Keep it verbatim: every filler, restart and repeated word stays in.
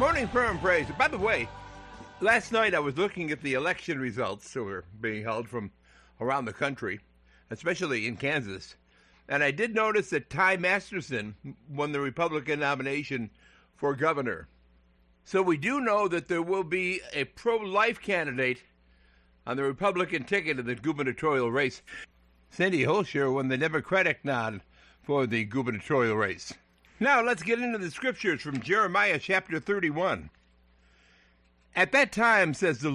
Morning prayer and praise. By the way, last night I was looking at the election results that were being held from around the country, especially in Kansas. And I did notice that Ty Masterson won the Republican nomination for governor. So we do know that there will be a pro-life candidate on the Republican ticket in the gubernatorial race. Sandy Hochschild won the Democratic nod for the gubernatorial race. Now let's get into the scriptures from Jeremiah chapter thirty-one. At that time, says the